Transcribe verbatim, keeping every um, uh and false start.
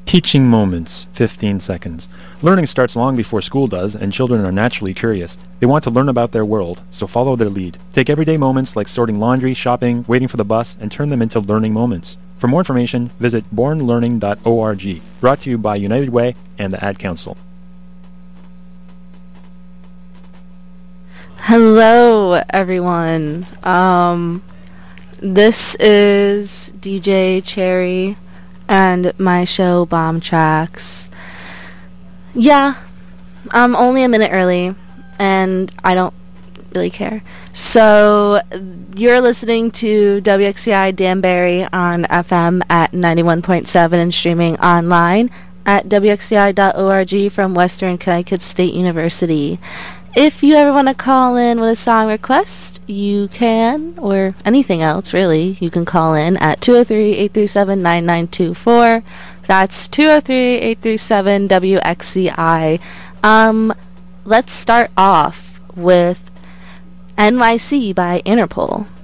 Teaching moments, fifteen seconds. Learning starts long before school does, and children are naturally curious. They want to learn about their world, so follow their lead. Take everyday moments like sorting laundry, shopping, waiting for the bus, and turn them into learning moments. For more information, visit born learning dot org. Brought to you by United Way and the Ad Council. Hello, everyone. Um, this is D J Cherry and my show Bomb Tracks. Yeah, I'm only a minute early, and I don't really care. So, you're listening to W X C I Danbury on F M at ninety-one point seven and streaming online at W X C I dot org from Western Connecticut State University. If you ever want to call in with a song request, you can, or anything else, really. You can call in at two oh three, eight three seven, nine nine two four. That's two oh three, eight three seven, W X C I. Um, let's start off with N Y C by Interpol.